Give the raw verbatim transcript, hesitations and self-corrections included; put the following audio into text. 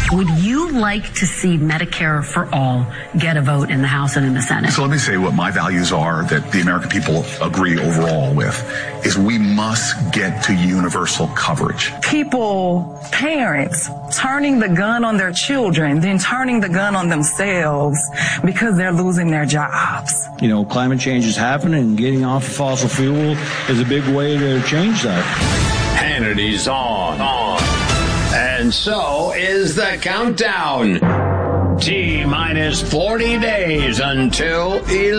Would you like to see Medicare for all get a vote in the House and in the Senate? So let me say what my values are that the American people agree overall with is we must get to universal coverage. People, parents, turning the gun on their children, then turning the gun on themselves because they're losing their jobs. You know, climate change is happening, and getting off of fossil fuel is a big way to change that. Hannity's on. on. And so is the countdown. T minus forty days until election.